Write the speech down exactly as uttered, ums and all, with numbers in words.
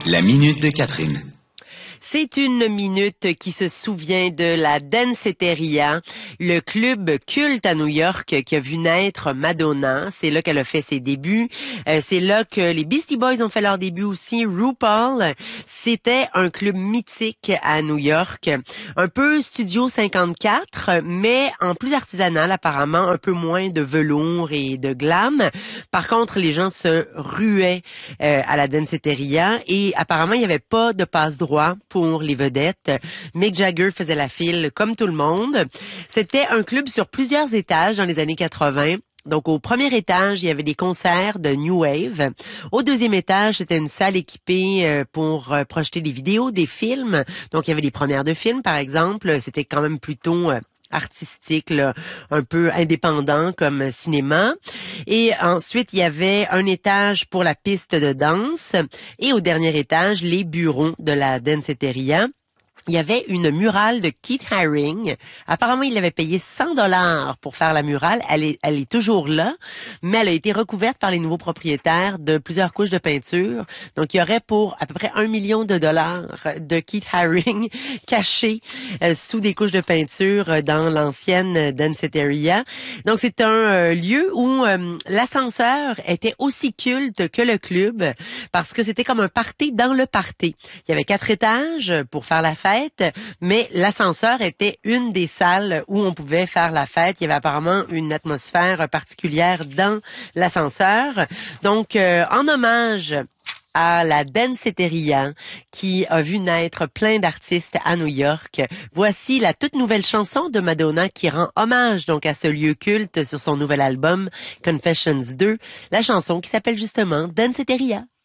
La minute de Catherine. C'est une minute qui se souvient de la Danceteria, le club culte à New York qui a vu naître Madonna. C'est là qu'elle a fait ses débuts. Euh, c'est là que les Beastie Boys ont fait leur début aussi. RuPaul, c'était un club mythique à New York. Un peu Studio cinquante-quatre, mais en plus artisanal apparemment, un peu moins de velours et de glam. Par contre, les gens se ruaient euh, à la Danceteria et apparemment, il n'y avait pas de passe-droit pour les vedettes. Mick Jagger faisait la file comme tout le monde. C'était un club sur plusieurs étages dans les années quatre-vingt. Donc, au premier étage, il y avait des concerts de New Wave. Au deuxième étage, c'était une salle équipée pour projeter des vidéos, des films. Donc, il y avait des premières de films, par exemple. C'était quand même plutôt artistique, là, un peu indépendant comme cinéma. Et ensuite, il y avait un étage pour la piste de danse. Et au dernier étage, les bureaux de la Danceteria. Il y avait une murale de Keith Haring. Apparemment, il avait payé cent dollars pour faire la murale. Elle est, elle est toujours là, mais elle a été recouverte par les nouveaux propriétaires de plusieurs couches de peinture. Donc, il y aurait pour à peu près un million de dollars de Keith Haring cachés euh, sous des couches de peinture dans l'ancienne Danceteria. Donc, c'est un euh, lieu où euh, l'ascenseur était aussi culte que le club parce que c'était comme un party dans le party. Il y avait quatre étages pour faire la fête. Mais l'ascenseur était une des salles où on pouvait faire la fête. Il y avait apparemment une atmosphère particulière dans l'ascenseur. Donc, euh, en hommage à la Danceteria qui a vu naître plein d'artistes à New York, voici la toute nouvelle chanson de Madonna qui rend hommage donc à ce lieu culte sur son nouvel album Confessions deux, la chanson qui s'appelle justement Danceteria.